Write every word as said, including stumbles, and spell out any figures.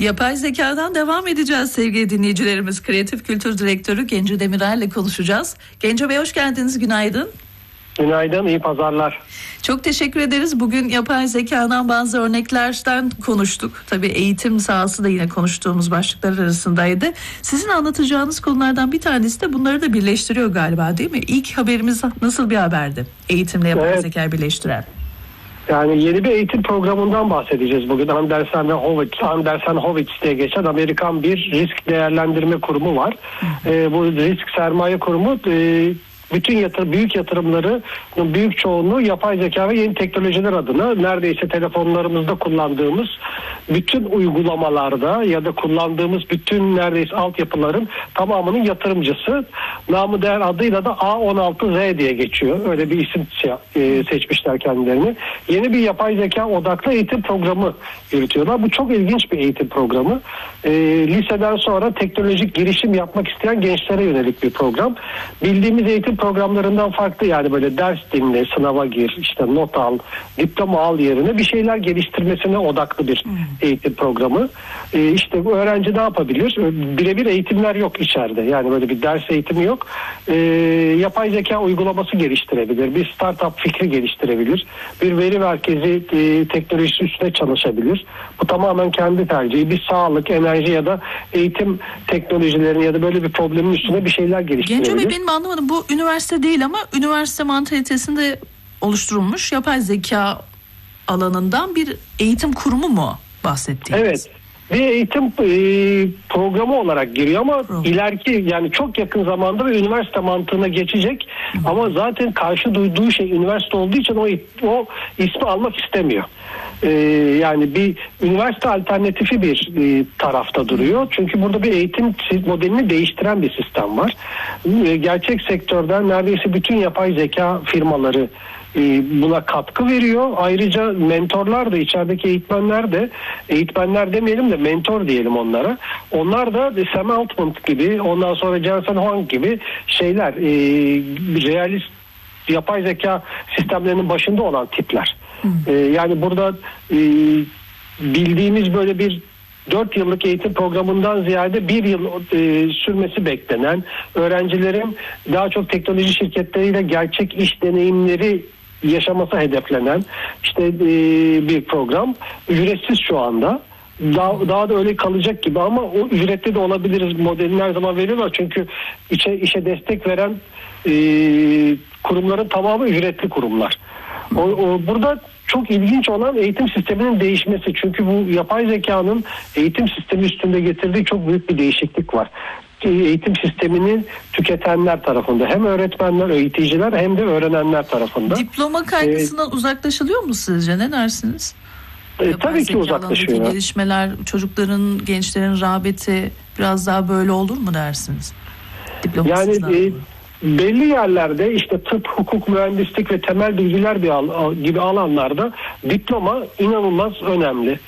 Yapay zekadan devam edeceğiz sevgili dinleyicilerimiz. Kreatif Kültür Direktörü Genco Demirel ile konuşacağız. Genco Bey hoş geldiniz, günaydın. Günaydın, iyi pazarlar. Çok teşekkür ederiz. Bugün yapay zekadan bazı örneklerden konuştuk. Tabii eğitim sahası da yine konuştuğumuz başlıklar arasındaydı. Sizin anlatacağınız konulardan bir tanesi de bunları da birleştiriyor galiba, değil mi? İlk haberimiz nasıl bir haberdi? Eğitimle yapay evet. zeka birleştiren. Yani yeni bir eğitim programından bahsedeceğiz bugün. Andersen ve Horowitz, Andersen Horowitz diye geçen Amerikan bir risk değerlendirme kurumu var. Ee, bu risk sermaye kurumu e, bütün yatır, büyük yatırımları, büyük çoğunluğu yapay zeka ve yeni teknolojiler adına neredeyse telefonlarımızda kullandığımız bütün uygulamalarda ya da kullandığımız bütün neredeyse altyapıların tamamının yatırımcısı. Namı değer adıyla da A on altı Z diye geçiyor. Öyle bir isim seçmişler kendilerini. Yeni bir yapay zeka odaklı eğitim programı yürütüyorlar. Bu çok ilginç bir eğitim programı. E, liseden sonra teknolojik girişim yapmak isteyen gençlere yönelik bir program. Bildiğimiz eğitim programlarından farklı, yani böyle ders dinle, sınava gir, işte not al, diploma al yerine bir şeyler geliştirmesine odaklı bir eğitim programı. Ee, işte bu öğrenci ne yapabilir? Birebir eğitimler yok içeride. Yani böyle bir ders eğitimi yok. Ee, yapay zeka uygulaması geliştirebilir. Bir startup fikri geliştirebilir. Bir veri merkezi e, teknolojisi üstüne çalışabilir. Bu tamamen kendi tercihi. Bir sağlık, enerji ya da eğitim teknolojilerini ya da böyle bir problemin üstüne bir şeyler geliştirebilir. Genco Bey, benim anlamadım. Bu üniversite değil ama üniversite mantalitesinde oluşturulmuş yapay zeka alanından bir eğitim kurumu mu bahsettiğiniz? Evet. Bir eğitim e, programı olarak giriyor ama Program. ileriki, yani çok yakın zamanda bir üniversite mantığına geçecek. Hı. Ama zaten karşı duyduğu şey üniversite olduğu için o, o ismi almak istemiyor. Ee, yani bir üniversite alternatifi bir e, tarafta duruyor. Çünkü burada bir eğitim modelini değiştiren bir sistem var. E, gerçek sektörden neredeyse bütün yapay zeka firmaları buna katkı veriyor. Ayrıca mentorlar da, içerideki eğitmenler de, eğitmenler demeyelim de mentor diyelim onlara. Onlar da Sam Altman gibi, ondan sonra Jensen Huang gibi şeyler, e, realist yapay zeka sistemlerinin başında olan tipler. E, yani burada e, bildiğimiz böyle bir dört yıllık eğitim programından ziyade bir yıl e, sürmesi beklenen, öğrencilerin daha çok teknoloji şirketleriyle gerçek iş deneyimleri yaşaması hedeflenen işte e, bir program. Ücretsiz şu anda. Daha, daha da öyle kalacak gibi ama o ücretli de olabiliriz modelini her zaman veriyorlar. Çünkü işe, işe destek veren e, kurumların tamamı ücretli kurumlar. O, o, burada çok ilginç olan eğitim sisteminin değişmesi. Çünkü bu yapay zekanın eğitim sistemi üstünde getirdiği çok büyük bir değişiklik var. Eğitim sistemini tüketenler tarafında, hem öğretmenler, eğiticiler hem de öğrenenler tarafında. Diploma kaygısından ee, uzaklaşılıyor mu sizce? Ne dersiniz? E, tabii ki uzaklaşıyor. Gelişmeler, çocukların, gençlerin rağbeti biraz daha böyle olur mu dersiniz? Yani e, belli yerlerde işte tıp, hukuk, mühendislik ve temel bilgiler bir al, gibi alanlarda diploma inanılmaz önemli.